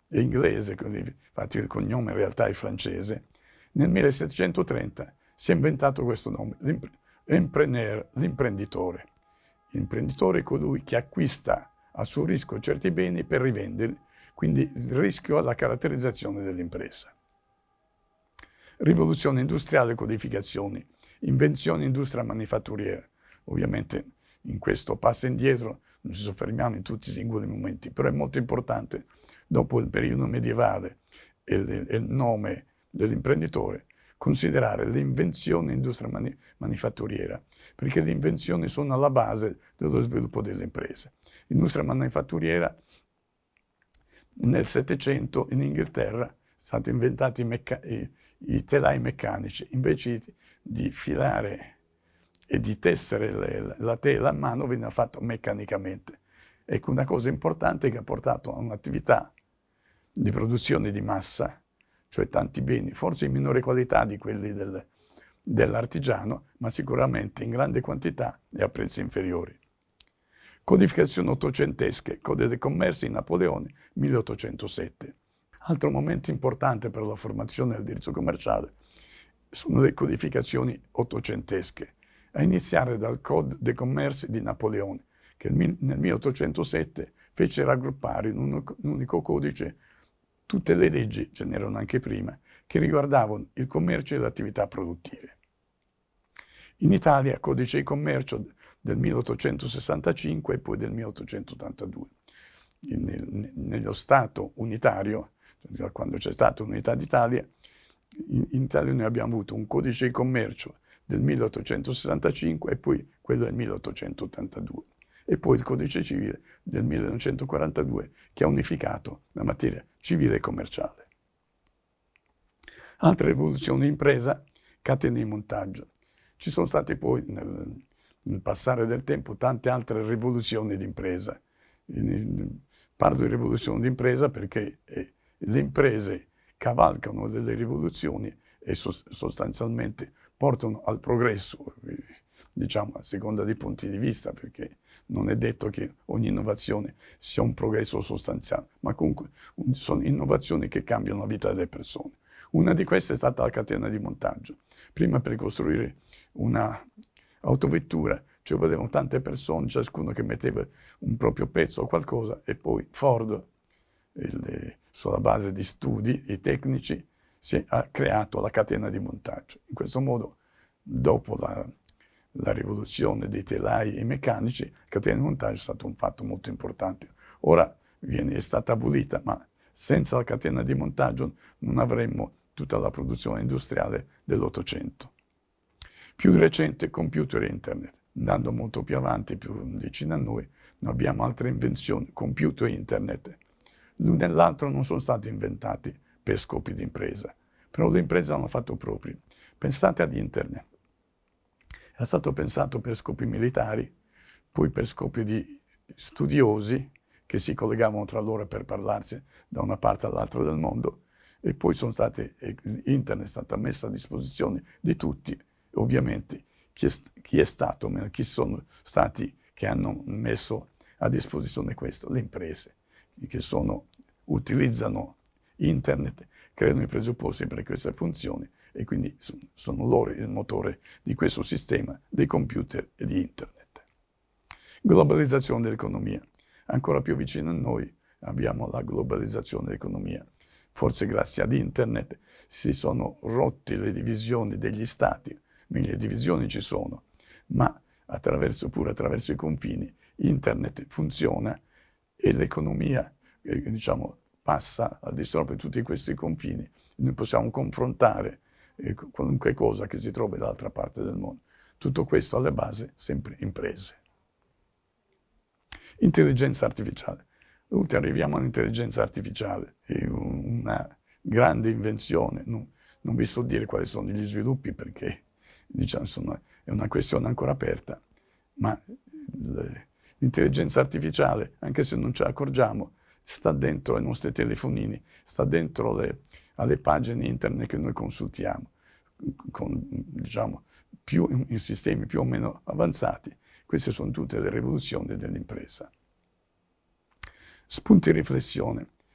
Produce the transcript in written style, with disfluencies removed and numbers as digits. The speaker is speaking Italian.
è inglese, infatti il cognome in realtà è francese. Nel 1730 si è inventato questo nome, l'entrepreneur, l'imprenditore. L'imprenditore è colui che acquista a suo rischio certi beni per rivenderli, quindi il rischio è la caratterizzazione dell'impresa. Rivoluzione industriale e codificazioni, invenzione industria manifatturiera. Ovviamente in questo passo indietro non ci soffermiamo in tutti i singoli momenti, però è molto importante, dopo il periodo medievale e il nome dell'imprenditore, considerare l'invenzione industria manifatturiera, perché le invenzioni sono alla base dello sviluppo delle imprese. L'industria manifatturiera nel Settecento in Inghilterra sono stati inventati i telai meccanici, invece di filare e di tessere la tela a mano veniva fatto meccanicamente. Ecco, una cosa importante che ha portato a un'attività di produzione di massa, cioè tanti beni, forse in minore qualità di quelli dell'artigiano, ma sicuramente in grande quantità e a prezzi inferiori. Codificazioni ottocentesche, Code dei Commerci, Napoleone, 1807. Altro momento importante per la formazione del diritto commerciale sono le codificazioni ottocentesche, a iniziare dal Code dei Commerci di Napoleone, che nel 1807 fece raggruppare in un unico codice tutte le leggi, ce n'erano anche prima, che riguardavano il commercio e le attività produttive. In Italia, Codice di Commercio del 1865 e poi del 1882. Nello Stato unitario, quando c'è stata l'unità d'Italia, in Italia noi abbiamo avuto un Codice di Commercio del 1865 e poi quello del 1882. E poi il Codice Civile del 1942 che ha unificato la materia civile e commerciale. Altre rivoluzioni di impresa, catene di montaggio. Ci sono state poi nel passare del tempo tante altre rivoluzioni di impresa. Parlo di rivoluzione di impresa perché le imprese cavalcano delle rivoluzioni e sostanzialmente portano al progresso, diciamo, a seconda dei punti di vista, perché non è detto che ogni innovazione sia un progresso sostanziale, ma comunque sono innovazioni che cambiano la vita delle persone. Una di queste è stata la catena di montaggio. Prima, per costruire una autovettura ci volevano tante persone, ciascuno che metteva un proprio pezzo o qualcosa, e poi Ford, sulla base di studi tecnici, ha creato la catena di montaggio. In questo modo, dopo la rivoluzione dei telai e meccanici, la catena di montaggio è stato un fatto molto importante. Ora è stata abolita, ma senza la catena di montaggio non avremmo tutta la produzione industriale dell'Ottocento. Più di recente, computer e internet. Andando molto più avanti, più vicino a noi abbiamo altre invenzioni, computer e internet. L'uno e l'altro non sono stati inventati per scopi di impresa, però le imprese hanno fatto propri. Pensate ad internet. È stato pensato per scopi militari, poi per scopi di studiosi che si collegavano tra loro per parlarsi da una parte all'altra del mondo, e poi internet è stata messa a disposizione di tutti. Ovviamente chi sono stati che hanno messo a disposizione questo? Le imprese, che utilizzano internet, creano i presupposti per queste funzioni e quindi sono loro il motore di questo sistema dei computer e di internet. Globalizzazione dell'economia. Ancora più vicino a noi abbiamo la globalizzazione dell'economia. Forse grazie ad internet si sono rotte le divisioni degli stati, le divisioni ci sono, ma pure attraverso i confini internet funziona e l'economia passa al di sopra di tutti questi confini. Noi possiamo confrontare qualunque cosa che si trovi dall'altra parte del mondo. Tutto questo alle basi sempre imprese. Intelligenza artificiale. Arriviamo all'intelligenza artificiale, è una grande invenzione. Non vi so dire quali sono gli sviluppi perché è una questione ancora aperta, ma l'intelligenza artificiale, anche se non ce ne accorgiamo, sta dentro ai nostri telefonini, sta dentro alle pagine internet che noi consultiamo, in sistemi più o meno avanzati. Queste sono tutte le rivoluzioni dell'impresa. Spunti di riflessione.